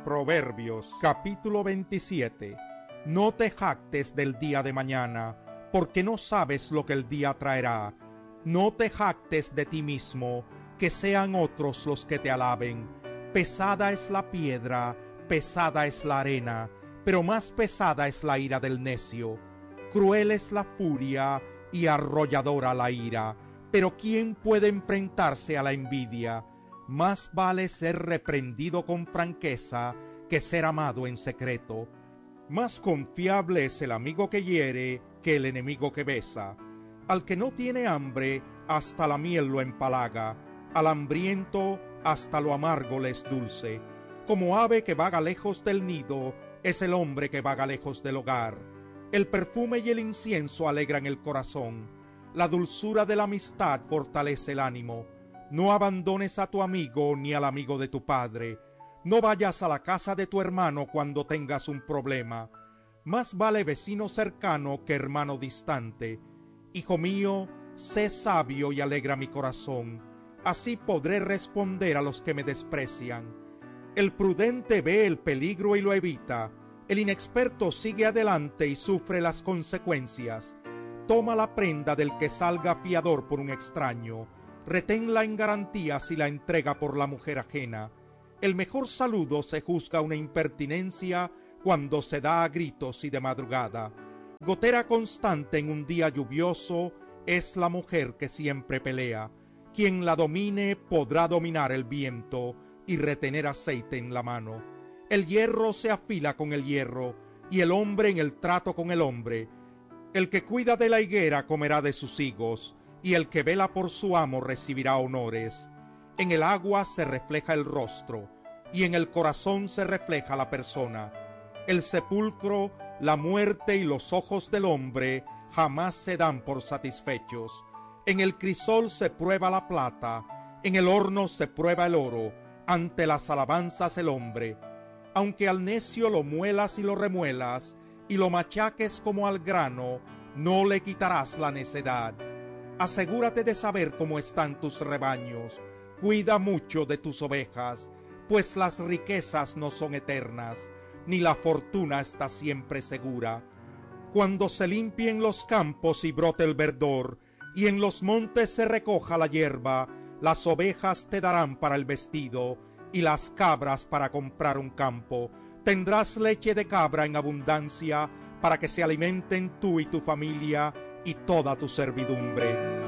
Proverbios capítulo 27. No te jactes del día de mañana, porque no sabes lo que el día traerá. No te jactes de ti mismo, que sean otros los que te alaben. Pesada es la piedra, pesada es la arena, pero más pesada es la ira del necio. Cruel es la furia y arrolladora la ira, pero ¿quién puede enfrentarse a la envidia? Más vale ser reprendido con franqueza que ser amado en secreto. Más confiable es el amigo que hiere que el enemigo que besa. Al que no tiene hambre, hasta la miel lo empalaga. Al hambriento, hasta lo amargo le es dulce. Como ave que vaga lejos del nido, es el hombre que vaga lejos del hogar. El perfume y el incienso alegran el corazón. La dulzura de la amistad fortalece el ánimo. No abandones a tu amigo ni al amigo de tu padre. No vayas a la casa de tu hermano cuando tengas un problema. Más vale vecino cercano que hermano distante. Hijo mío, sé sabio y alegra mi corazón. Así podré responder a los que me desprecian. El prudente ve el peligro y lo evita. El inexperto sigue adelante y sufre las consecuencias. Toma la prenda del que salga fiador por un extraño. Reténla en garantía si la entrega por la mujer ajena. El mejor saludo se juzga una impertinencia cuando se da a gritos y de madrugada. Gotera constante en un día lluvioso es la mujer que siempre pelea. Quien la domine podrá dominar el viento y retener aceite en la mano. El hierro se afila con el hierro y el hombre en el trato con el hombre. El que cuida de la higuera comerá de sus higos, y el que vela por su amo recibirá honores. En el agua se refleja el rostro, y en el corazón se refleja la persona. El sepulcro, la muerte y los ojos del hombre jamás se dan por satisfechos. En el crisol se prueba la plata, en el horno se prueba el oro, ante las alabanzas el hombre. Aunque al necio lo muelas y lo remuelas, y lo machaques como al grano, no le quitarás la necedad. Asegúrate de saber cómo están tus rebaños. Cuida mucho de tus ovejas, pues las riquezas no son eternas, ni la fortuna está siempre segura. Cuando se limpien los campos y brote el verdor, y en los montes se recoja la hierba, las ovejas te darán para el vestido, y las cabras para comprar un campo. Tendrás leche de cabra en abundancia, para que se alimenten tú y tu familia, y toda tu servidumbre.